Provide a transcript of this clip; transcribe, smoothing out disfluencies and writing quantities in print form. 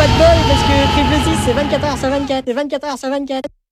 pas de bol parce que triple 6 c'est 24h sur 24, c'est 24h sur 24.